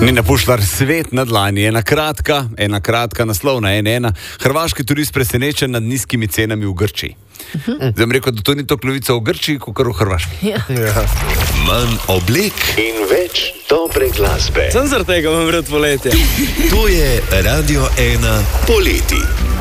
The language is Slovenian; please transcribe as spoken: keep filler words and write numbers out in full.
Nina Pušlar, Svet na dlani, ena kratka, ena kratka naslovna, ena ena. Hrvaški turist presenečen nad nizkimi cenami v Grčiji. Zdaj bom rekel, da to ni to klovica v Grčiji, kot v Hrvaški. Ja. Ja. Manj oblek in več dobre glasbe. Sem zaradi tega vam rad poletje. To je Radio ena poleti.